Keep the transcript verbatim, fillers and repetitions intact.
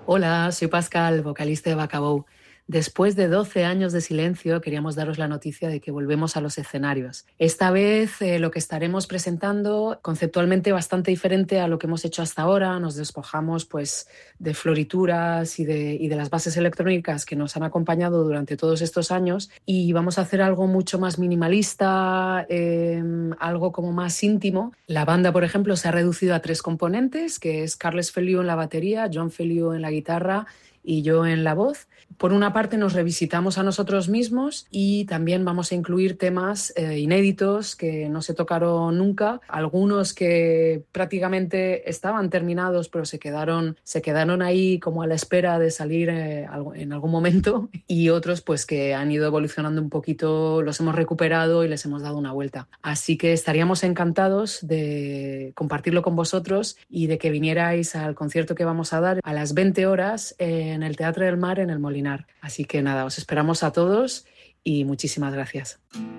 Hola, soy Pascal, vocalista de Bacabou. Después de doce años de silencio, queríamos daros la noticia de que volvemos a los escenarios. Esta vez eh, lo que estaremos presentando conceptualmente bastante diferente a lo que hemos hecho hasta ahora. Nos despojamos pues, de florituras y de, y de las bases electrónicas que nos han acompañado durante todos estos años y vamos a hacer algo mucho más minimalista, eh, algo como más íntimo. La banda, por ejemplo, se ha reducido a tres componentes, que es Carles Feliu en la batería, John Feliu en la guitarra y yo en la voz. Por una parte nos revisitamos a nosotros mismos y también vamos a incluir temas eh, inéditos que no se tocaron nunca, algunos que prácticamente estaban terminados pero se quedaron, se quedaron ahí como a la espera de salir eh, en algún momento, y otros pues que han ido evolucionando un poquito, los hemos recuperado y les hemos dado una vuelta. Así que estaríamos encantados de compartirlo con vosotros y de que vinierais al concierto que vamos a dar a las veinte horas en el Teatro del Mar en el Molinar. Así que nada, os esperamos a todos y muchísimas gracias.